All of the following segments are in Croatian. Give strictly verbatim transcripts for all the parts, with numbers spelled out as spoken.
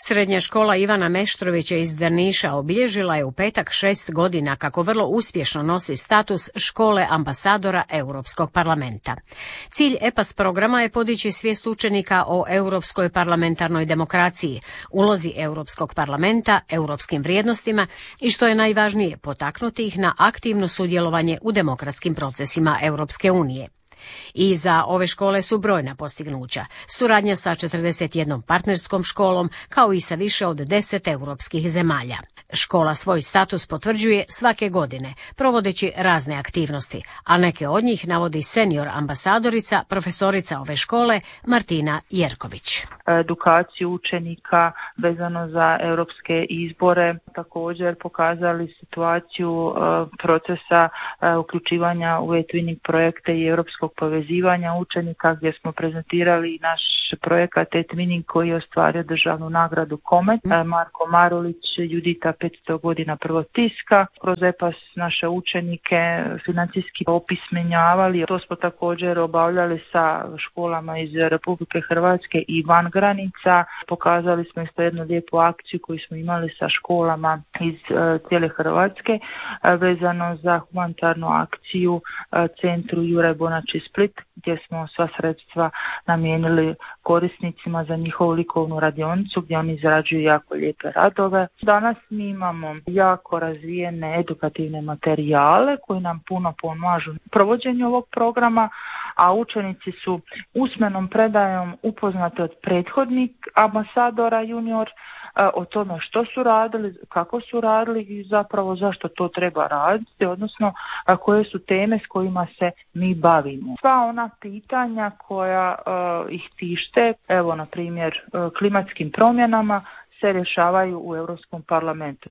Srednja škola Ivana Meštrovića iz Drniša obilježila je u petak šest godina kako vrlo uspješno nosi status škole ambasadora Europskog parlamenta. Cilj E P A S programa je podići svijest učenika o europskoj parlamentarnoj demokraciji, ulozi Europskog parlamenta, europskim vrijednostima i što je najvažnije potaknuti ih na aktivno sudjelovanje u demokratskim procesima Europske unije. I za ove škole su brojna postignuća, suradnja sa četrdeset jednom partnerskom školom kao i sa više od deset europskih zemalja. Škola svoj status potvrđuje svake godine, provodeći razne aktivnosti, a neke od njih navodi senior ambasadorica, profesorica ove škole Martina Jerković. Edukaciju učenika vezano za europske izbore, također pokazali situaciju procesa uključivanja u e-twinning projekte i europskog povezivanja učenika, gdje smo prezentirali naš projekat e-twinning koji je ostvario državnu nagradu Komet. Marko Marulić, Judita petsto godina prvotiska. Kroz E P A S naše učenike financijski opismenjavali. To smo također obavljali sa školama iz Republike Hrvatske i van granica. Pokazali smo isto jednu lijepu akciju koju smo imali sa školama iz uh, cijele Hrvatske uh, vezano za humanitarnu akciju uh, centru Juraj Bonači Split, gdje smo sva sredstva namijenili korisnicima za njihovu likovnu radionicu gdje oni izrađuju jako lijepe radove. Danas mi imamo jako razvijene edukativne materijale koji nam puno pomažu u provođenju ovog programa, a učenici su usmenom predajom upoznati od prethodnih ambasadora junior o tome što su radili, kako su radili i zapravo zašto to treba raditi, odnosno koje su teme s kojima se mi bavimo. Sva ona pitanja koja uh, ih tište, evo na primjer uh, klimatskim promjenama, se rješavaju u Europskom parlamentu.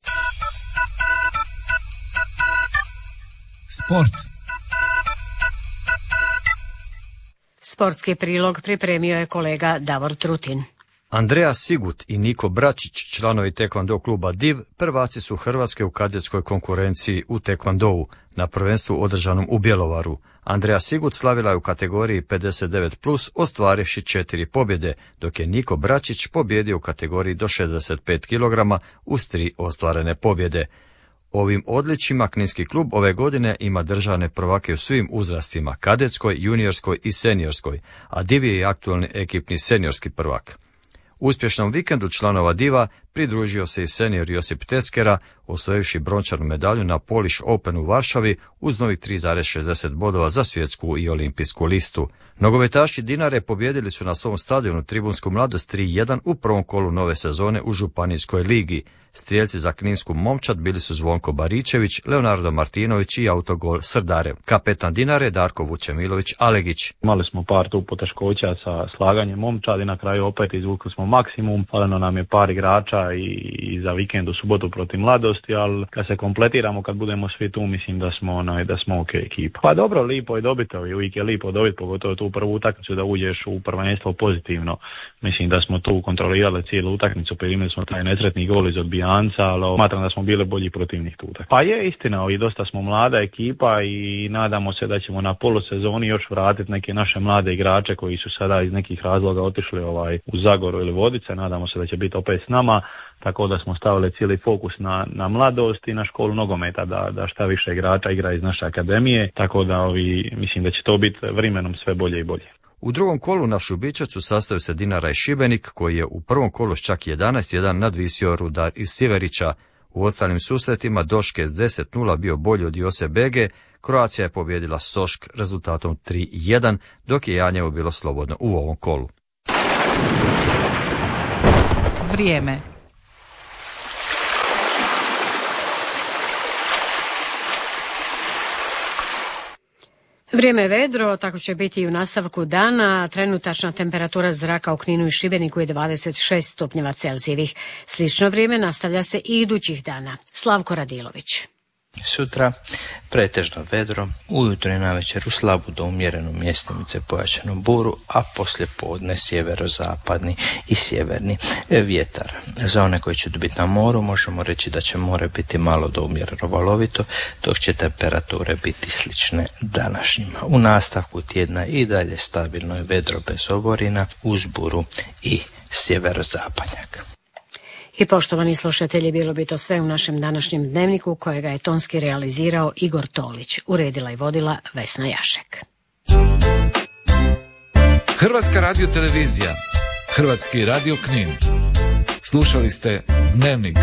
Sport. Sportski prilog pripremio je kolega Davor Trutin. Andreja Sigut i Niko Bračić, članovi tekvando kluba Div, prvaci su Hrvatske u kadetskoj konkurenciji u tekvandou na prvenstvu održanom u Bjelovaru. Andreja Sigut slavila je u kategoriji pedeset devet plus, ostvarivši četiri pobjede, dok je Niko Bračić pobjedio u kategoriji do šezdeset pet kilograma uz tri ostvarene pobjede. Ovim odličjima kninski klub ove godine ima državne prvake u svim uzrastima, kadetskoj, juniorskoj i seniorskoj, a Div je i aktualni ekipni seniorski prvak. Uspješnom vikendu članova Diva pridružio se i senior Josip Teskera, osvojivši brončanu medalju na Polish Open u Varšavi uz novih tri zarez šezdeset bodova za svjetsku i olimpijsku listu. Nogometaši Dinare pobjedili su na svom stadionu Tribunsku mladost tri jedan u prvom kolu nove sezone u Županijskoj ligi. Strijelci za kninsku momčad bili su Zvonko Baričević, Leonardo Martinović i autogol Srdarev. Kapetan Dinare Darko Vučemilović Alegić. Imali smo par tu poteškoća sa slaganjem momčadi, na kraju opet izvukli smo maksimum, faleno nam je par igrača i, i za vikend u subotu protiv Mladosti, ali kad se kompletiramo, kad budemo svi tu, mislim da smo onaj, da smo ok ekipa. Pa dobro, lipo je dobiti, uvijek je lipo dobiti, pogotovo tu prvu utakmicu da uđeš u prvenstvo pozitivno. Mislim da smo tu kontrolirali cijelu utakmicu, pa imali smo taj nesretni gol iz odbijanca, ali smatram da smo bili bolji protivnih tu. Pa je istina, i dosta smo mlada ekipa i nadamo se da ćemo na polusezoni još vratiti neke naše mlade igrače koji su sada iz nekih razloga otišli ovaj u Zagoru ili Vodice. Nadamo se da će biti opet s nama, tako da smo stavili cijeli fokus na, na mladost i na školu nogometa, da, da šta više igrača igra iz naše akademije, tako da ovi, mislim da će to biti vremenom sve bolje i bolje. U drugom kolu na Šubićevcu sastaju se Dinara i Šibenik, koji je u prvom kolu s čak jedanaest jedan nadvisio Rudar iz Siverića. U ostalim susretima Doške s deset nula bio bolji od Jose Bege, Croatia je pobjedila Sošk rezultatom tri jedan, dok je Janjevo bilo slobodno u ovom kolu. Vrijeme. Vrijeme je vedro, tako će biti i u nastavku dana. Trenutačna temperatura zraka u Kninu i Šibeniku je dvadeset šest stupnjeva Celzijevih. Slično vrijeme nastavlja se i idućih dana. Slavko Radilović. Sutra pretežno vedro, ujutro i navečer u slabu do umjerenu mjestimice pojačanu buru, a poslije podne sjeverozapadni i sjeverni vjetar. Za one koji će biti na moru možemo reći da će more biti malo do umjereno valovito, dok će temperature biti slične današnjima. U nastavku tjedna i dalje stabilno je vedro bez oborina uz buru i sjeverozapadnjak. I poštovani slušatelji, bilo bi to sve u našem današnjem dnevniku kojega je tonski realizirao Igor Tolić. Uredila i vodila Vesna Jašek. Hrvatska radiotelevizija, Hrvatski radio Knin. Slušali ste Dnevnik.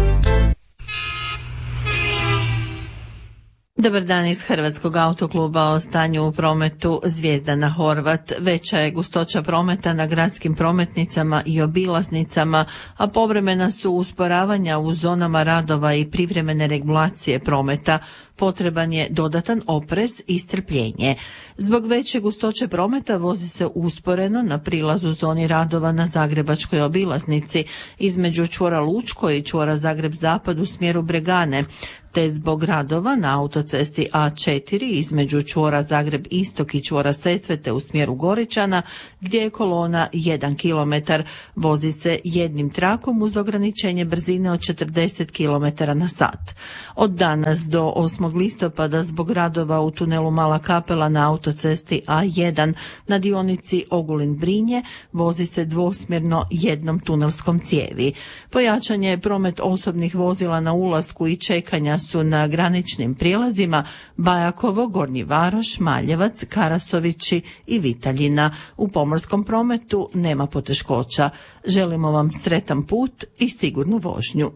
Dobar dan iz Hrvatskog autokluba. O stanju u prometu. Zvijezdana Horvat. Veća je gustoća prometa na gradskim prometnicama i obilaznicama, a povremena su usporavanja u zonama radova i privremene regulacije prometa. Potreban je dodatan oprez i strpljenje. Zbog veće gustoće prometa vozi se usporeno na prilazu zoni radova na Zagrebačkoj obilaznici između čvora Lučko i čvora Zagreb-Zapad u smjeru Bregane, te zbog radova na autocesti A četiri između čvora Zagreb-Istok i čvora Sesvete u smjeru Goričana, gdje je kolona jedan kilometar. Vozi se jednim trakom uz ograničenje brzine od četrdeset kilometara na sat. Od danas do osmog listopada zbog radova u tunelu Mala Kapela na autocesti A jedan na dionici Ogulin-Brinje vozi se dvosmjerno jednom tunelskom cijevi. Pojačan je promet osobnih vozila na ulasku i čekanja su na graničnim prijelazima Bajakovo, Gornji Varoš, Maljevac, Karasovići i Vitaljina. U pomorskom prometu nema poteškoća. Želimo vam sretan put i sigurnu vožnju.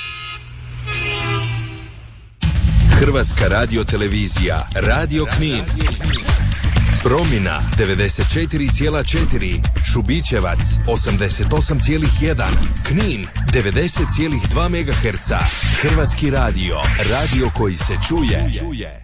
Hrvatska radiotelevizija, Radio Knin. Promina devedeset četiri zarez četiri, Šubićevac osamdeset osam zarez jedan, Knin devedeset zarez dva megaherca. Hrvatski radio, radio koji se čuje.